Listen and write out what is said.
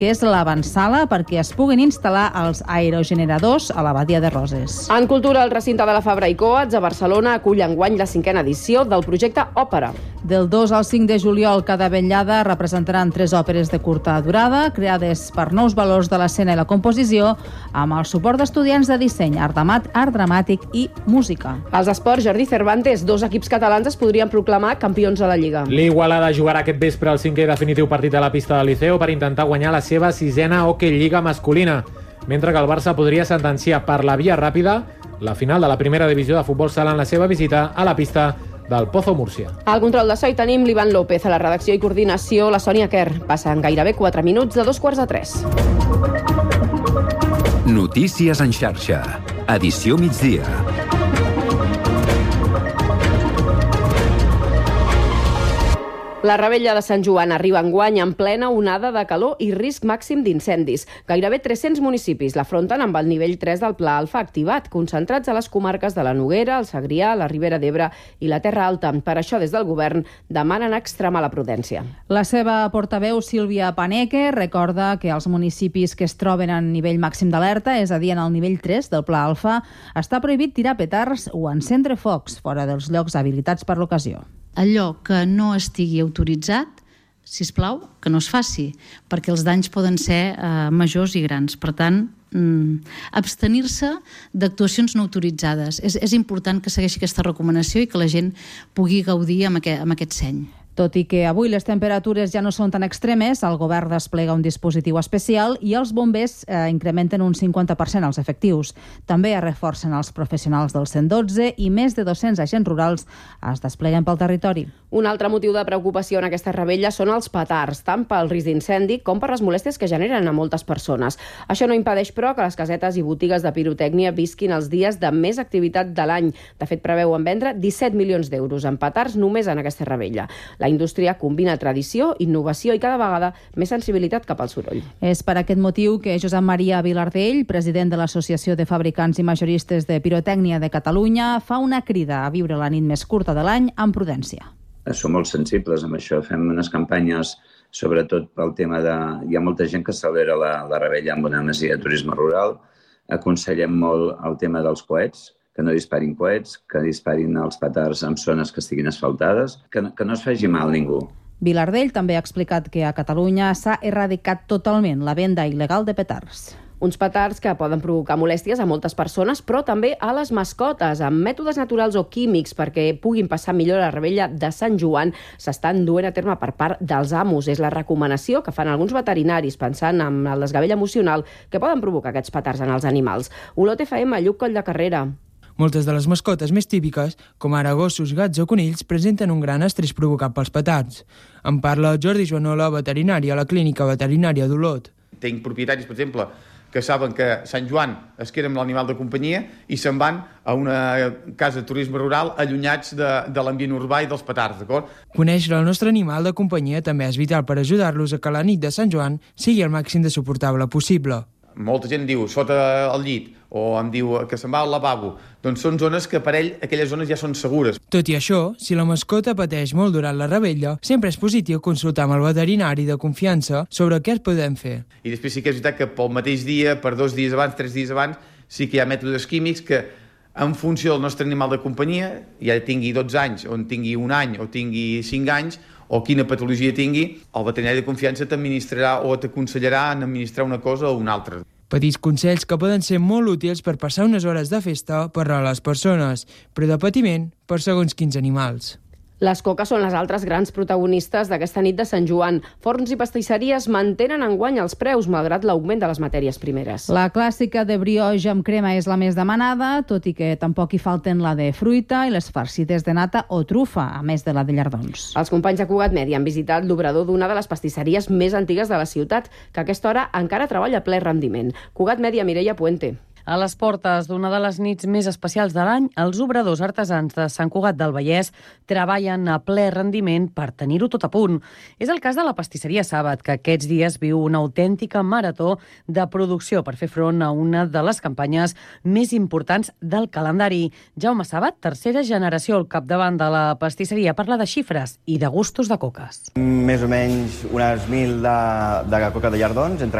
que és l'avantsala perquè es puguin instal·lar els aerogeneradors a la Badia de Roses. En cultura, el recinte de la Fabra i Coats a Barcelona acull enguany la 5a edició del projecte Òpera. Del 2 al 5 de juliol, cada vetllada representaran 3 òperes de curta durada, creades per nous valors de l'escena i la composició, amb el suport d'estudiants de disseny, art dramàtic i música. Als esports, Jordi Cervantes, 2 equips catalans es podrien proclamar campions de la Lliga. L'Igualada jugarà aquest vespre el 5è i definitiu partit a la pista del Liceo per intentar guanyar la seva 6a Hockey Lliga masculina, mentre que el Barça podria sentenciar per la via ràpida la final de la primera divisió de futbol sala en la seva visita a la pista del Pozo Múrcia. Al control de so hi tenim l'Ivan López, a la redacció i coordinació la Sònia Kerr. Passen gairebé 4 minuts de 2:45. Notícies en xarxa. Edició migdia. La Revetlla de Sant Joan arriba enguany en plena onada de calor i risc màxim d'incendis. Gairebé 300 municipis l'afronten amb el nivell 3 del Pla Alfa activat, concentrats a les comarques de la Noguera, el Segrià, la Ribera d'Ebre i la Terra Alta. Per això, des del govern, demanen extremar la prudència. La seva portaveu, Sílvia Paneque, recorda que els municipis que es troben en nivell màxim d'alerta, és a dir, en el nivell 3 del Pla Alfa, està prohibit tirar petards o encendre focs fora dels llocs habilitats per l'ocasió. Allò que no estigui autoritzat, sisplau, que no es faci, perquè els danys poden ser majors i grans. Per tant, abstenir-se d'actuacions no autoritzades. És important que segueixi aquesta recomanació i que la gent pugui gaudir amb aquest seny. Tot i que avui les temperatures ja no són tan extremes, el govern desplega un dispositiu especial i els bombers incrementen un 50% els efectius. També es reforcen els professionals del 112 i més de 200 agents rurals es despleguen pel territori. Un altre motiu de preocupació en aquesta revetlla són els petards, tant pel risc d'incendi com per les molèsties que generen a moltes persones. Això no impedeix, però, que les casetes i botigues de pirotècnia visquin els dies de més activitat de l'any. De fet, preveuen vendre 17 milions d'euros en petards només en aquesta revetlla. La indústria combina tradició, innovació i cada vegada més sensibilitat cap al soroll. És per aquest motiu que Josep Maria Vilardell, president de l'Associació de Fabricants i Majoristes de Pirotècnia de Catalunya, fa una crida a viure la nit més curta de l'any amb prudència. Som molt sensibles amb això. Fem unes campanyes, sobretot pel tema de... Hi ha molta gent que celebra la revetlla amb una masia de turisme rural. Aconsellem molt el tema dels coets, que no disparin coets, que disparin els petards en zones que estiguin asfaltades, que no es faci mal ningú. Vilardell també ha explicat que a Catalunya s'ha erradicat totalment la venda il·legal de petards. Uns petards que poden provocar molèsties a moltes persones, però també a les mascotes, amb mètodes naturals o químics perquè puguin passar millor la revetlla de Sant Joan, s'estan duent a terme per part dels amos. És la recomanació que fan alguns veterinaris, pensant en el desgavell emocional que poden provocar aquests petards en els animals. Olot FM, Lluc Colldecarrera. Moltes de les mascotes més típiques, com ara gossos, gats o conills, presenten un gran estrès provocat pels petards. En parla Jordi Joanola, veterinari a la Clínica Veterinària d'Olot. Tinc propietaris, per exemple, que saben que Sant Joan es queda amb l'animal de companyia i se'n van a una casa de turisme rural allunyats de l'ambient urbà i dels petards, d'acord? Conèixer el nostre animal de companyia també és vital per ajudar-los a que la nit de Sant Joan sigui el màxim de suportable possible. Molta gent diu sota el llit o em diu que se'n va al lavabo. Doncs són zones que per ell, aquelles zones ja són segures. Tot i això, si la mascota pateix molt durant la revetlla, sempre és positiu consultar amb el veterinari de confiança sobre què podem fer. I després sí que és veritat que pel mateix dia, per 2 dies abans, 3 dies abans, sí que hi ha mètodes químics que en funció del nostre animal de companyia, ja tingui 12 anys, o en tingui 1 any, o tingui 5 anys, o quina patologia tingui, el veterinari de confiança t'administrarà o t'aconsellarà en administrar una cosa o una altra. Petits consells que poden ser molt útils per passar unes hores de festa per a les persones, però de patiment per segons quins animals. Les coques són les altres grans protagonistes d'aquesta nit de Sant Joan. Forns i pastisseries mantenen enguany els preus, malgrat l'augment de les matèries primeres. La clàssica de brioche amb crema és la més demanada, tot i que tampoc hi falten la de fruita i les farcides de nata o trufa, a més de la de llardons. Els companys de Cugat Mèdia han visitat l'obrador d'una de les pastisseries més antigues de la ciutat, que a aquesta hora encara treballa a ple rendiment. Cugat Mèdia, Mireia Puente. A les portes d'una de les nits més especials de l'any, els obradors artesans de Sant Cugat del Vallès treballen a ple rendiment per tenir-ho tot a punt. És el cas de la pastisseria Sàbat, que aquests dies viu una autèntica marató de producció per fer front a una de les campanyes més importants del calendari. Jaume Sàbat, tercera generació al capdavant de la pastisseria, parla de xifres i de gustos de coques. Més o menys unes 1.000 de coca de llardons, entre